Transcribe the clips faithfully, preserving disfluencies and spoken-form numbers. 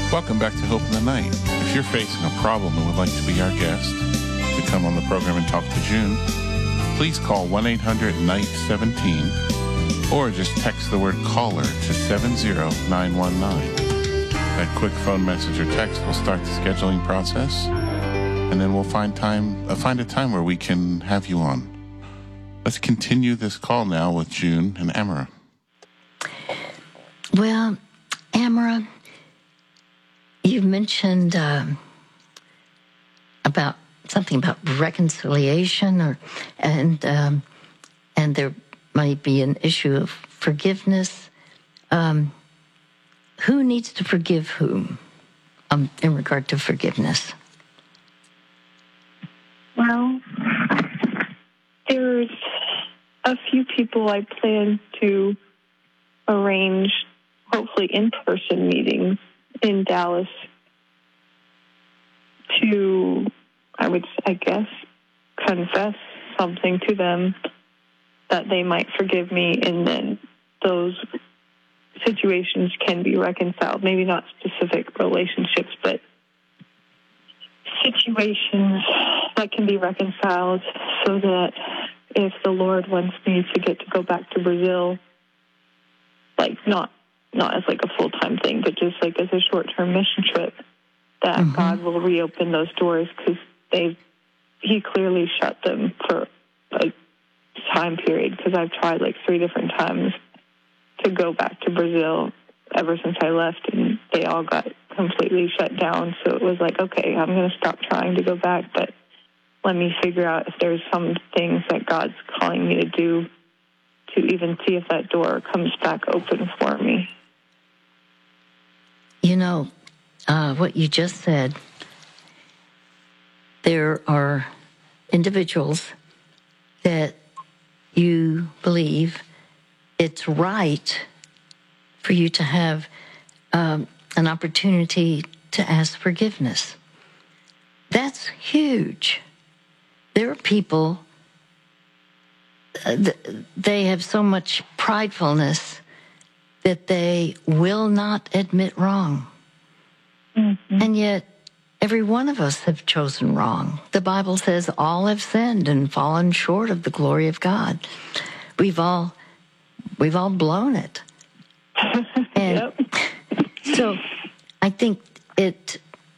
Welcome back to Hope in the Night. If you're facing a problem and would like to be our guest to come on the program and talk to June, please call one eight hundred N I G H one seven or just text the word caller to seven zero nine one nine. That quick phone message or text will start the scheduling process, and then we'll find time, uh, find a time where we can have you on. Let's continue this call now with June and Amara. Well, Amara, you mentioned uh, about something about reconciliation, or and um, and there might be an issue of forgiveness. Um, who needs to forgive whom um, in regard to forgiveness? Well, there's a few people I plan to arrange, hopefully in-person meetings in Dallas to, I would, I guess, confess something to them that they might forgive me, and then those situations can be reconciled. Maybe not specific relationships, but situations that can be reconciled, so that if the Lord wants me to get to go back to Brazil, like not not as like a full-time thing, but just like as a short-term mission trip, that mm-hmm. God will reopen those doors, because they he clearly shut them for a time period, because I've tried like three different times to go back to Brazil ever since I left, and they all got completely shut down. So it was like, okay, I'm going to stop trying to go back, but let me figure out if there's some things that God's calling me to do to even see if that door comes back open for me. You know, uh, what you just said, there are individuals that you believe it's right for you to have um, an opportunity to ask forgiveness. That's huge. There are people, uh, th- they have so much pridefulness that they will not admit wrong. Mm-hmm. And yet, every one of us have chosen wrong. The Bible says all have sinned and fallen short of the glory of God. We've all, we've all blown it. And yep. So I think it,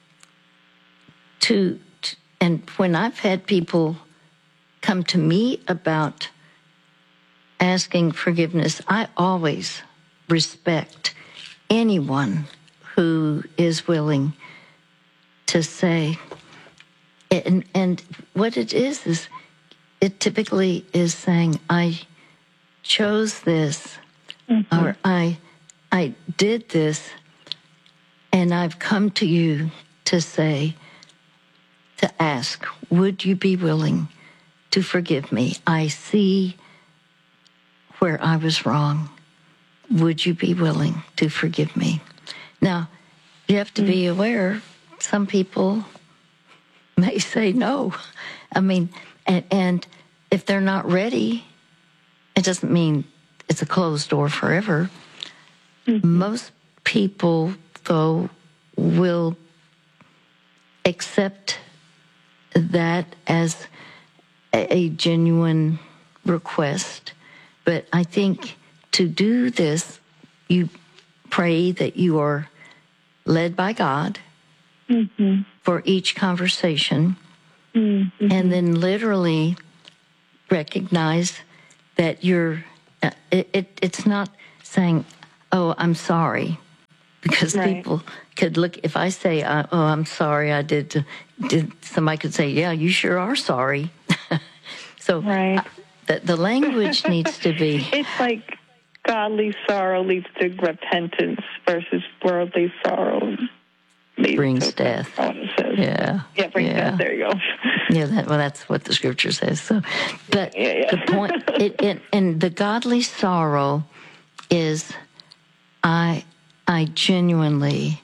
to, to, and when I've had people come to me about asking forgiveness, I always respect anyone who is willing to say, and, and what it is, is it typically is saying, I chose this, mm-hmm. or I, I did this, and I've come to you to say, to ask, would you be willing to forgive me? I see where I was wrong. Would you be willing to forgive me? Now, you have to mm-hmm. be aware, some people may say no. I mean, and, and if they're not ready, it doesn't mean it's a closed door forever. Mm-hmm. Most people, though, will accept that as a, a genuine request. But I think to do this, you pray that you are led by God mm-hmm. for each conversation, mm-hmm. and then literally recognize that you're, uh, it, it, it's not saying, oh, I'm sorry, because right. people could look, if I say, uh, oh, I'm sorry, I did, did, somebody could say, yeah, you sure are sorry. So right. uh, the, the language needs to be. It's like godly sorrow leads to repentance versus worldly sorrow leads brings to death. Yeah. Yeah, brings yeah. death. There you go. Yeah, that, well, that's what the scripture says. So, but yeah, yeah. the point, it, it, and the godly sorrow is, I, I genuinely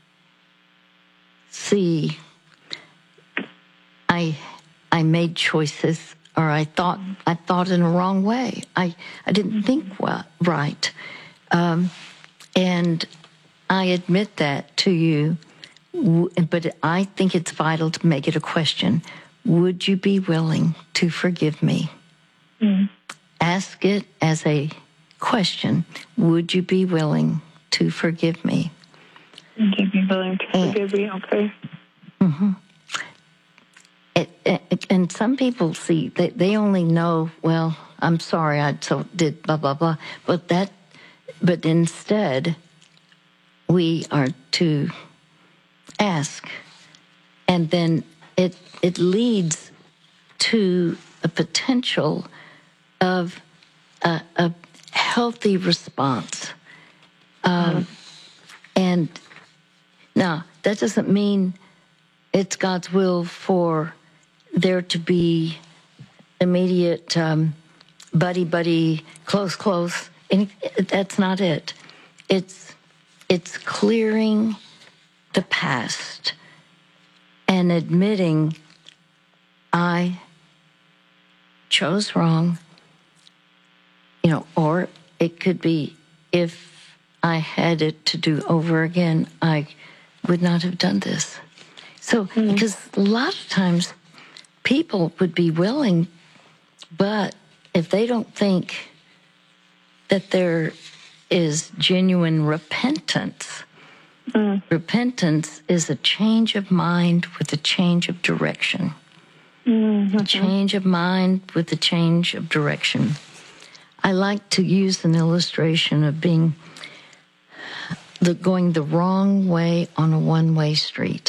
see, I, I made choices, or I thought, I thought in a wrong way. I, I didn't think well, right, um, and I admit that to you, but I think it's vital to make it a question. Would you be willing to forgive me? Mm. Ask it as a question. Would you be willing to forgive me? Would you be willing to forgive me? Okay. Mm-hmm. It, it, and some people see, they, they only know, well, I'm sorry, I so did blah, blah, blah. But that, but instead, we are to ask, and then it it leads to a potential of a, a healthy response. Um, mm-hmm. And now, that doesn't mean it's God's will for there to be immediate um, buddy-buddy, close-close. And that's not it. It's it's clearing the past and admitting I chose wrong, you know, or it could be if I had it to do over again, I would not have done this. So, mm-hmm. because a lot of times people would be willing, but if they don't think that there is genuine repentance, mm. repentance is a change of mind with a change of direction. Mm-hmm. A change of mind with a change of direction. I like to use an illustration of being the, going the wrong way on a one-way street.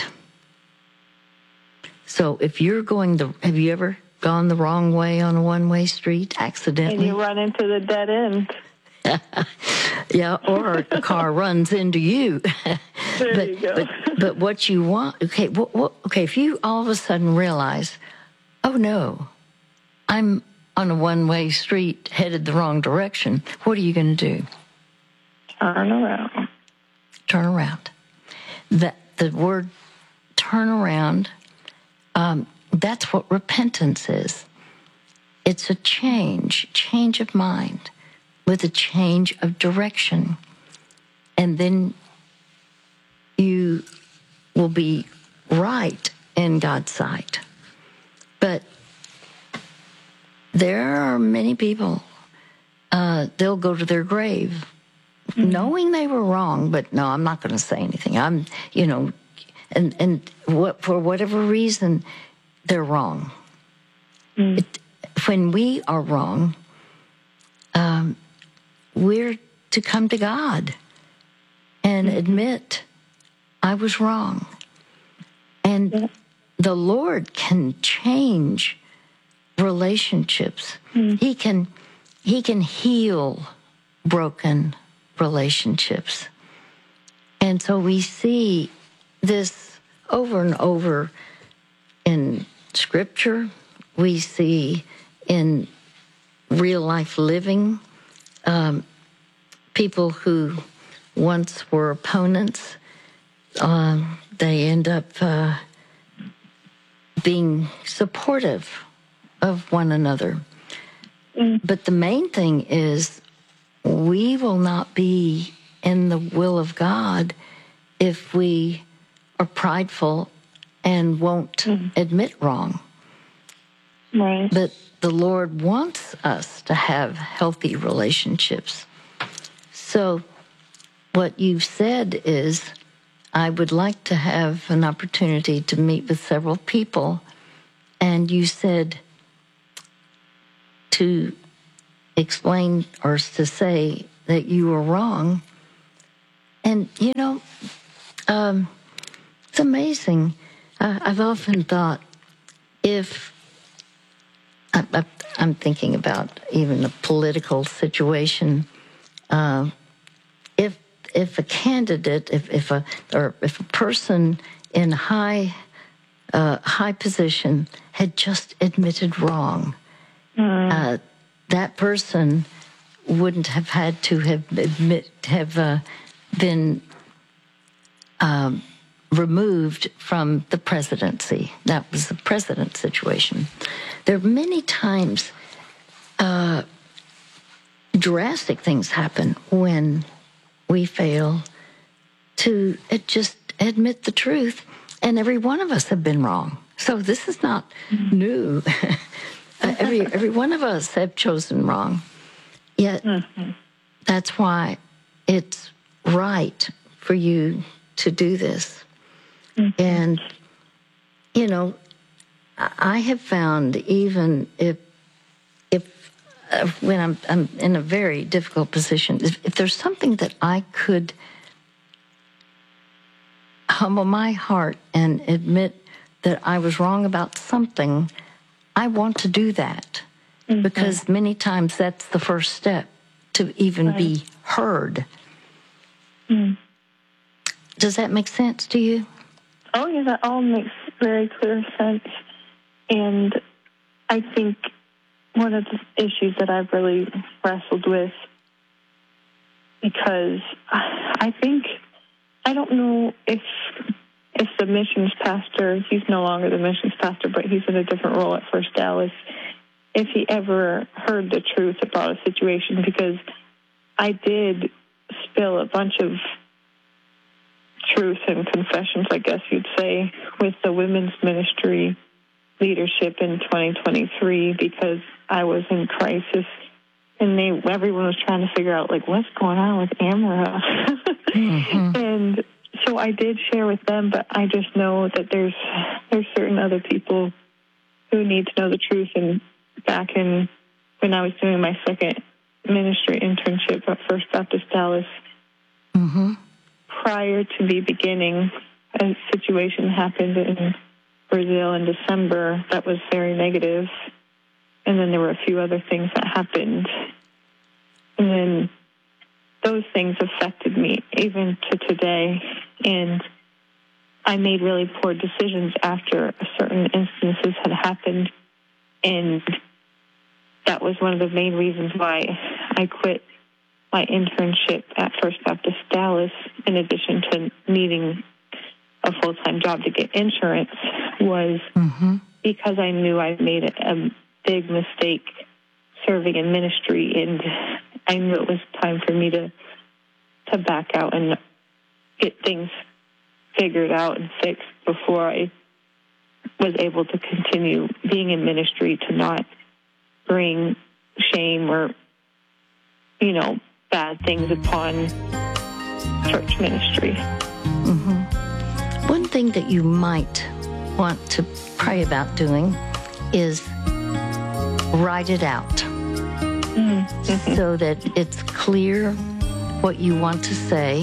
So if you're going the, have you ever gone the wrong way on a one-way street accidentally? And you run into the dead end. Yeah, or a car runs into you. There but, you go. but, but what you want, okay, what, what, okay, if you all of a sudden realize, oh no, I'm on a one-way street headed the wrong direction, what are you going to do? Turn around. Turn around. The, the word turn around, um, that's what repentance is. It's a change, change of mind with a change of direction. And then you will be right in God's sight. But there are many people, uh, they'll go to their grave mm-hmm. knowing they were wrong, but no, I'm not going to say anything. I'm, you know, and, and what, for whatever reason, they're wrong. Mm. It, when we are wrong, um, we're to come to God and mm-hmm. admit I was wrong. And yeah. the Lord can change relationships. Mm-hmm. He can he can heal broken relationships. And so we see this over and over in Scripture. We see in real life living. Um, people who once were opponents, um, they end up uh, being supportive of one another. Mm. But the main thing is we will not be in the will of God if we are prideful and won't mm. admit wrong. Right. But the Lord wants us to have healthy relationships. So what you've said is, I would like to have an opportunity to meet with several people. And you said to explain or to say that you were wrong. And, you know, um, it's amazing. Uh, I've often thought if I, I'm thinking about even a political situation. Uh, if if a candidate, if if a or if a person in high uh, high position had just admitted wrong, mm. uh, that person wouldn't have had to have admit have uh, been um, removed from the presidency. That was the president's situation. There are many times uh, drastic things happen when we fail to uh, just admit the truth. And every one of us have been wrong. So this is not mm-hmm. new. uh, every every one of us have chosen wrong. Yet mm-hmm. that's why it's right for you to do this. Mm-hmm. And, you know, I have found even if, if uh, when I'm, I'm in a very difficult position, if, if there's something that I could humble my heart and admit that I was wrong about something, I want to do that. Mm-hmm. Because many times that's the first step to even right. be heard. Mm. Does that make sense to you? Oh, yeah, that all makes very clear sense. And I think one of the issues that I've really wrestled with, because I think, I don't know if if the missions pastor, he's no longer the missions pastor, but he's in a different role at First Dallas, if he ever heard the truth about a situation, because I did spill a bunch of truth and confessions, I guess you'd say, with the women's ministry leadership in twenty twenty-three, because I was in crisis and they everyone was trying to figure out, like, what's going on with Amara? Mm-hmm. And so I did share with them, but I just know that there's there's certain other people who need to know the truth. And back in when I was doing my second ministry internship at First Baptist Dallas, mm-hmm. prior to me beginning, a situation happened in Brazil in December that was very negative. And then there were a few other things that happened. And then those things affected me even to today. And I made really poor decisions after certain instances had happened. And that was one of the main reasons why I quit my internship at First Baptist Dallas, in addition to needing a full-time job to get insurance, was mm-hmm. because I knew I made a, a big mistake serving in ministry, and I knew it was time for me to to back out and get things figured out and fixed before I was able to continue being in ministry, to not bring shame or, you know, bad things upon church ministry. Mm-hmm. One thing that you might want to pray about doing is write it out mm-hmm. so that it's clear what you want to say,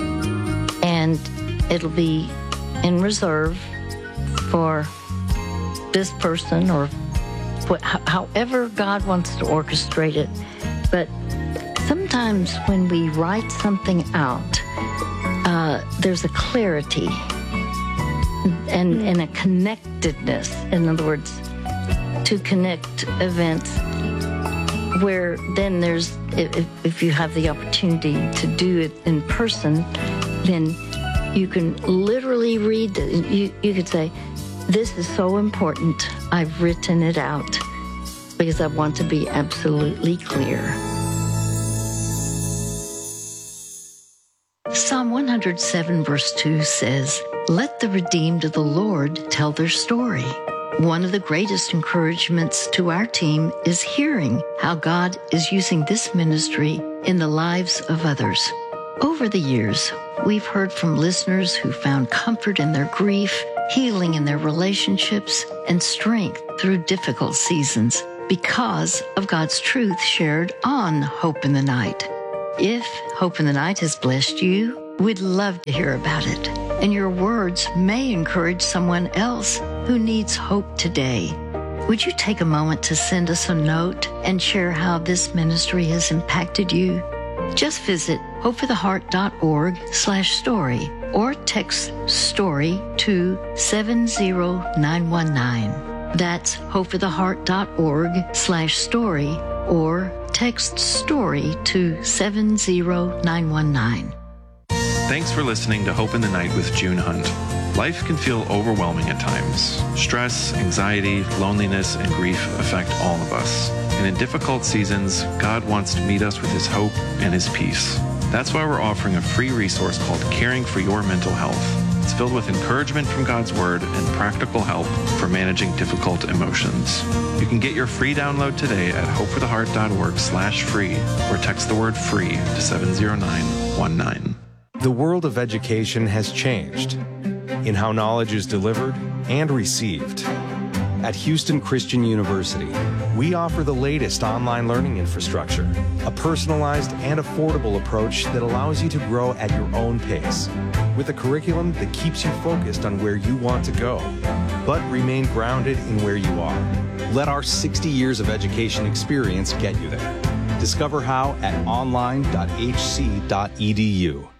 and it'll be in reserve for this person or what, however God wants to orchestrate it. But sometimes when we write something out, uh, there's a clarity and, and a connectedness. In other words, to connect events where then there's, if, if you have the opportunity to do it in person, then you can literally read, you, you could say, this is so important, I've written it out because I want to be absolutely clear. Psalm one hundred seven verse two says, "Let the redeemed of the Lord tell their story." One of the greatest encouragements to our team is hearing how God is using this ministry in the lives of others. Over the years, we've heard from listeners who found comfort in their grief, healing in their relationships, and strength through difficult seasons because of God's truth shared on Hope in the Night. If Hope in the Night has blessed you, we'd love to hear about it. And your words may encourage someone else who needs hope today. Would you take a moment to send us a note and share how this ministry has impacted you? Just visit hopefortheheart.org slash story or text STORY to seven zero nine one nine. That's hopefortheheart.org slash story or text STORY to seven zero nine one nine. Thanks for listening to Hope in the Night with June Hunt. Life can feel overwhelming at times. Stress, anxiety, loneliness, and grief affect all of us. And in difficult seasons, God wants to meet us with His hope and His peace. That's why we're offering a free resource called Caring for Your Mental Health. It's filled with encouragement from God's Word and practical help for managing difficult emotions. You can get your free download today at hopefortheheart.org slash free or text the word free to seven zero nine one nine. The world of education has changed in how knowledge is delivered and received. At Houston Christian University, we offer the latest online learning infrastructure, a personalized and affordable approach that allows you to grow at your own pace, with a curriculum that keeps you focused on where you want to go, but remain grounded in where you are. Let our sixty years of education experience get you there. Discover how at online dot h c dot e d u.